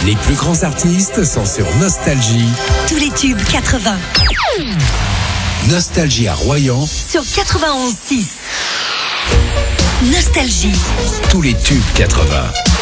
Les plus grands artistes sont sur Nostalgie. Tous les tubes 80. Nostalgie à Royan. Sur 91.6. Nostalgie. Tous les tubes 80.